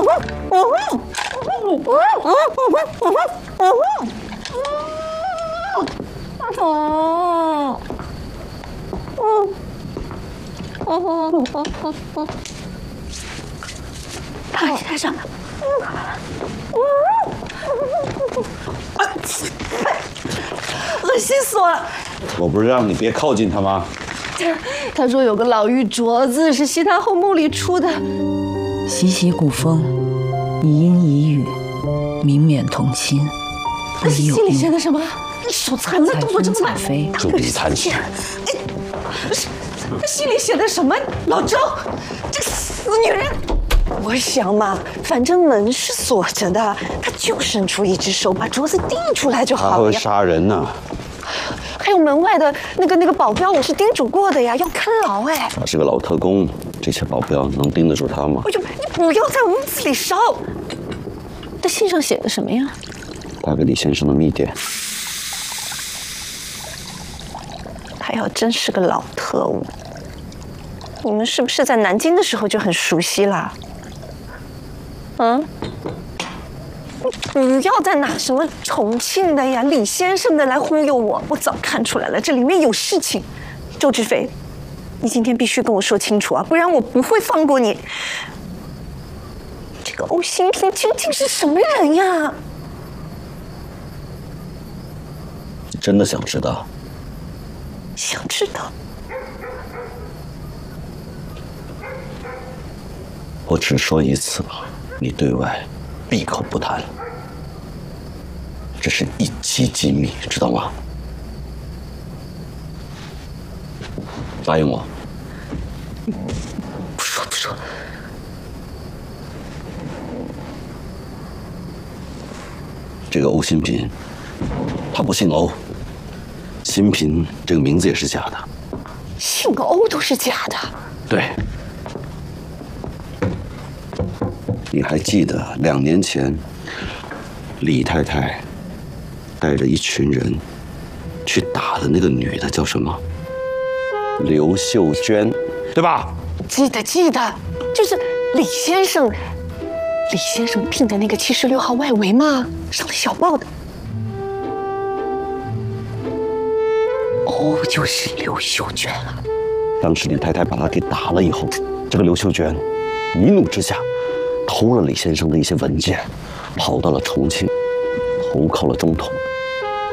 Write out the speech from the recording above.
太上，恶心死我了！ 我不是让你别靠近他吗？ 他说有个老玉镯子是西太后墓里出的。 习习古风，一阴一语，明免同心。 那是信里写的什么？你手残了，动作这么慢。 注意残血。 信里写的什么？老周，这个死女人！我想嘛，反正门是锁着的，他就伸出一只手把镯子递出来就好了。 他会杀人呢。 还有门外的那个保镖，我是叮嘱过的呀，要看牢哎。 他是个老特工，这些保镖能盯得住他吗？ 哎呦，你不要在屋子里烧。这信上写的什么呀？ 打给李先生的密电。 他要真是个老特务，你们是不是在南京的时候就很熟悉啦？嗯？你不要再拿什么重庆的呀、李先生的来忽悠我，我早看出来了，这里面有事情。周志飞，你今天必须跟我说清楚啊，不然我不会放过你。这个欧新平究竟是什么人呀？ 你真的想知道？ 想知道。 我只说一次，你对外闭口不谈。这是一级机密，知道吗？答应我。 不说不说。 这个欧新平，他不姓欧，新平这个名字也是假的。 姓欧都是假的。 对。你还记得2年前，李太太带着一群人去打的那个女的叫什么？刘秀娟，对吧？ 记得，就是李先生聘的那个76号外围嘛，上了小报的。哦，就是刘秀娟啊。 当时李太太把她给打了以后，这个刘秀娟一怒之下偷了李先生的一些文件，跑到了重庆，投靠了总统。